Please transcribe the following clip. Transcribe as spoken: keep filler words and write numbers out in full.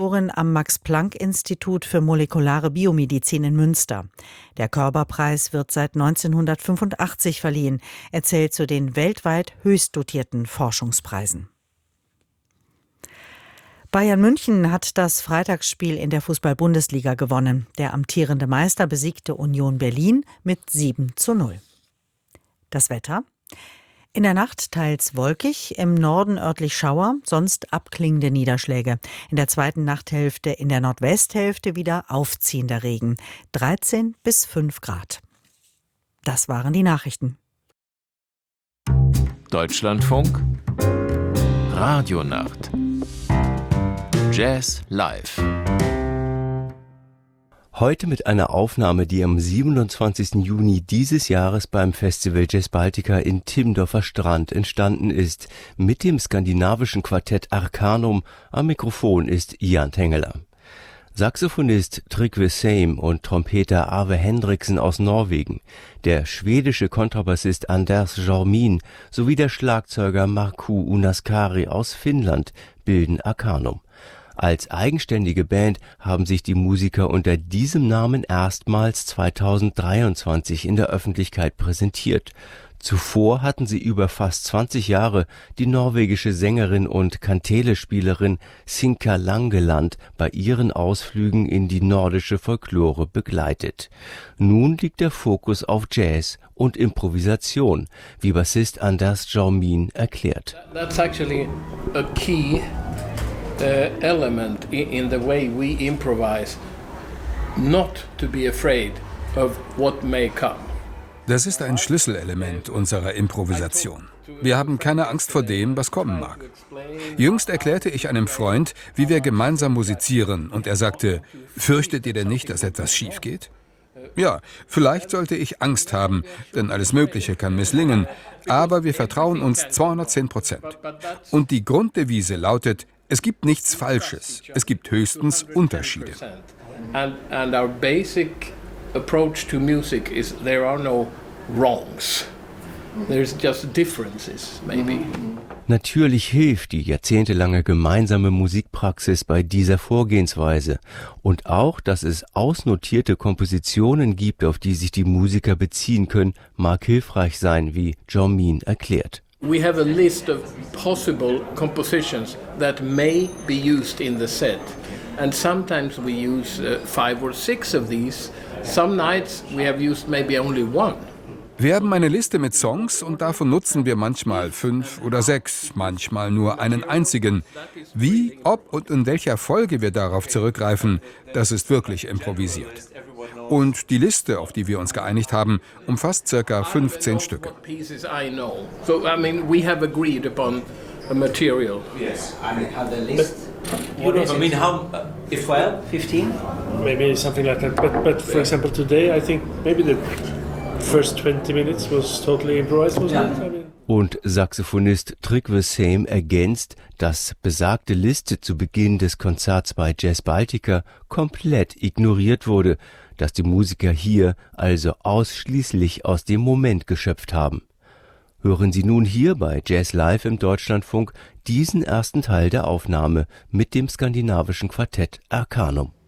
am Max-Planck-Institut für molekulare Biomedizin in Münster. Der Körber-Preis wird seit neunzehnhundertfünfundachtzig verliehen. Er zählt zu den weltweit höchst dotierten Forschungspreisen. Bayern München hat das Freitagsspiel in der Fußball-Bundesliga gewonnen. Der amtierende Meister besiegte Union Berlin mit sieben zu null. Das Wetter: In der Nacht teils wolkig, im Norden örtlich Schauer, sonst abklingende Niederschläge. In der zweiten Nachthälfte in der Nordwesthälfte wieder aufziehender Regen. dreizehn bis fünf Grad. Das waren die Nachrichten. Deutschlandfunk Radionacht Jazz live. Heute mit einer Aufnahme, die am siebenundzwanzigsten Juni dieses Jahres beim Festival Jazz Baltica in Timmendorfer Strand entstanden ist, mit dem skandinavischen Quartett Arcanum. Am Mikrofon ist Jan Tengeler. Saxophonist Tryggve Seim und Trompeter Arve Henriksen aus Norwegen, der schwedische Kontrabassist Anders Jormin sowie der Schlagzeuger Markku Unaskari aus Finnland bilden Arcanum. Als eigenständige Band haben sich die Musiker unter diesem Namen erstmals zweitausenddreiundzwanzig in der Öffentlichkeit präsentiert. Zuvor hatten sie über fast zwanzig Jahre die norwegische Sängerin und Kantele-Spielerin Sinka Langeland bei ihren Ausflügen in die nordische Folklore begleitet. Nun liegt der Fokus auf Jazz und Improvisation, wie Bassist Anders Jormin erklärt. That's actually a key uh, element in the way we improvise, not to be afraid of what may come. Das ist ein Schlüsselelement unserer Improvisation. Wir haben keine Angst vor dem, was kommen mag. Jüngst erklärte ich einem Freund, wie wir gemeinsam musizieren, und er sagte: Fürchtet ihr denn nicht, dass etwas schief geht? Ja, vielleicht sollte ich Angst haben, denn alles Mögliche kann misslingen, aber wir vertrauen uns zweihundertzehn Prozent. Und die Grunddevise lautet: Es gibt nichts Falsches, es gibt höchstens Unterschiede. And, and our basic approach to music is there are no wrongs. There's just differences, maybe. Natürlich hilft die jahrzehntelange gemeinsame Musikpraxis bei dieser Vorgehensweise und auch, dass es ausnotierte Kompositionen gibt, auf die sich die Musiker beziehen können, mag hilfreich sein, wie Jormin erklärt. We have a list of possible compositions that may be used in the set. And sometimes we use uh, five or six of these. Some nights we have used maybe only one. Wir haben eine Liste mit Songs und davon nutzen wir manchmal fünf oder sechs, manchmal nur einen einzigen. Wie, ob und in welcher Folge wir darauf zurückgreifen, das ist wirklich improvisiert. Und die Liste, auf die wir uns geeinigt haben, umfasst circa fünfzehn Stücke. So, I mean, we have agreed upon a material. Yes, I have the list. What is it? I mean, how? Uh, twelve, fifteen? Maybe something like that. But, but for example, today, I think maybe the first twenty minutes was totally improvised, wasn't it? I mean. Und Saxophonist Tryggve Seim ergänzt, dass besagte Liste zu Beginn des Konzerts bei Jazz Baltica komplett ignoriert wurde, dass die Musiker hier also ausschließlich aus dem Moment geschöpft haben. Hören Sie nun hier bei Jazz Live im Deutschlandfunk diesen ersten Teil der Aufnahme mit dem skandinavischen Quartett Arcanum.